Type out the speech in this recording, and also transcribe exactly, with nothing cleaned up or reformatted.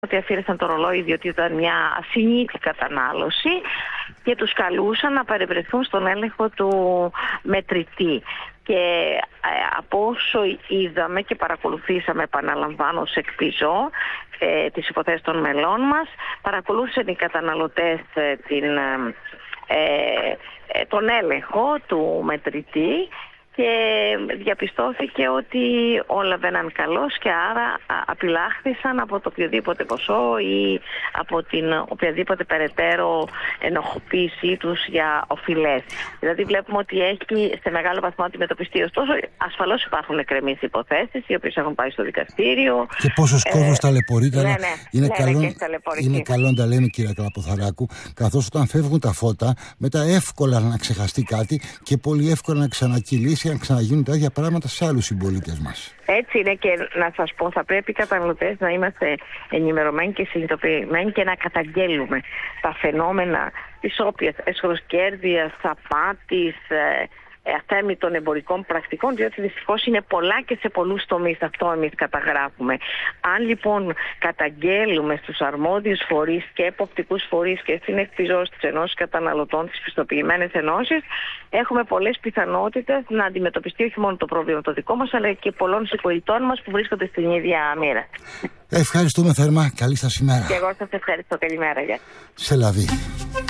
ότι αφήρεσαν το ρολόι διότι ήταν μια ασυνήθη κατανάλωση και τους καλούσαν να παρευρεθούν στον έλεγχο του μετρητή. Και ε, από όσο είδαμε και παρακολουθήσαμε, επαναλαμβάνω, σε εκπιζώ ε, τις υποθέσεις των μελών μας, παρακολούθησαν οι καταναλωτές ε, την, ε, ε, τον έλεγχο του μετρητή και διαπιστώθηκε ότι όλα βαίναν καλώς και άρα απειλάχθησαν από το οποιοδήποτε ποσό ή από την οποιαδήποτε περαιτέρω ενοχοποίησή τους για οφειλές. Δηλαδή βλέπουμε ότι έχει σε μεγάλο βαθμό αντιμετωπιστεί. Ωστόσο, ασφαλώς υπάρχουν εκκρεμείς υποθέσεις οι οποίες έχουν πάει στο δικαστήριο. Και πόσος ε, κόσμος ταλαιπωρείται. Ναι, ναι, είναι, ναι, καλό, ναι, είναι καλό να τα λέμε, κύριε Καλαποθαράκου, καθώς όταν φεύγουν τα φώτα, μετά εύκολα να ξεχαστεί κάτι και πολύ εύκολα να ξανακυλήσει, να ξαναγίνουν τα ίδια πράγματα σε άλλους συμπολίτες μας. Έτσι είναι, και να σας πω, θα πρέπει οι καταναλωτές να είμαστε ενημερωμένοι και συνειδητοποιημένοι και να καταγγέλουμε τα φαινόμενα της όποιας εσχροκέρδειας, απάτης, ε, αθέμητων εμπορικών πρακτικών, διότι δυστυχώς είναι πολλά και σε πολλούς τομείς. Αυτό εμείς καταγράφουμε. Αν λοιπόν καταγγέλουμε στους αρμόδιους φορείς και εποπτικούς φορείς και στην εκπιζώση της Ενώσης Καταναλωτών, τις πιστοποιημένες ενώσεις, έχουμε πολλές πιθανότητες να αντιμετωπιστεί όχι μόνο το πρόβλημα το δικό μας, αλλά και πολλών συμπολιτών μας που βρίσκονται στην ίδια μοίρα. Ευχαριστούμε θερμά. Καλή σας ημέρα. Και εγώ σας ευχαριστώ. Καλημέρα. Γεια. Σε λαβή.